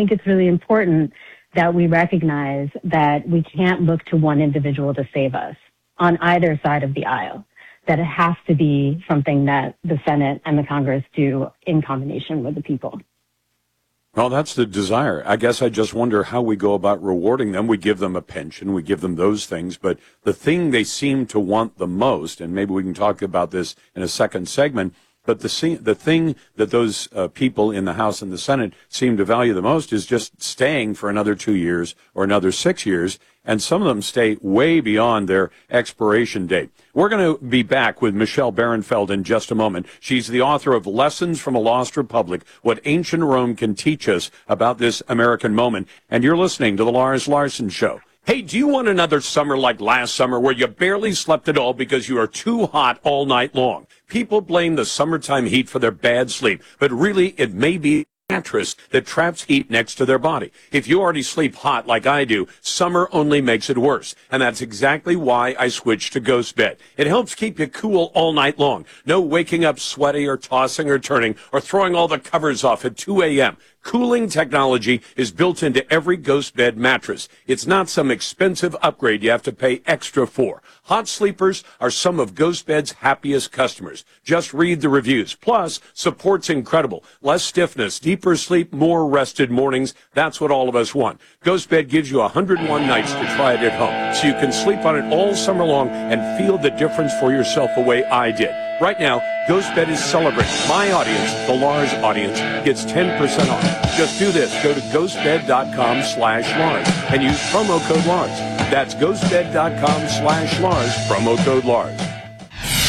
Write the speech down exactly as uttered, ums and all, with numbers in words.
think it's really important that we recognize that we can't look to one individual to save us on either side of the aisle, that it has to be something that the Senate and the Congress do in combination with the people. Well, that's the desire. I guess I just wonder how we go about rewarding them. We give them a pension, we give them those things, but the thing they seem to want the most, and maybe we can talk about this in a second segment, but the the thing that those uh, people in the House and the Senate seem to value the most is just staying for another two years or another six years, and some of them stay way beyond their expiration date. We're going to be back with Michelle Barenfeld in just a moment. She's the author of Lessons from a Lost Republic, What Ancient Rome Can Teach Us About This American Moment, and you're listening to The Lars Larson Show. Hey, do you want another summer like last summer where you barely slept at all because you are too hot all night long? People blame the summertime heat for their bad sleep, but really it may be a mattress that traps heat next to their body. If you already sleep hot like I do, summer only makes it worse. And that's exactly why I switched to Ghost Bed. It helps keep you cool all night long. No waking up sweaty or tossing or turning or throwing all the covers off at two a.m. Cooling technology is built into every Ghost Bed mattress. It's not some expensive upgrade you have to pay extra for. Hot sleepers are some of Ghost Bed's happiest customers. Just read the reviews. Plus, support's incredible. Less stiffness, deeper sleep, more rested mornings. That's what all of us want. Ghost Bed gives you one hundred one nights to try it at home, so you can sleep on it all summer long and feel the difference for yourself the way I did. Right now, Ghost Bed is celebrating. My audience, the Lars audience, gets ten percent off. Just do this. Go to ghostbed.com slash Lars and use promo code Lars. That's ghostbed.com slash Lars, promo code Lars.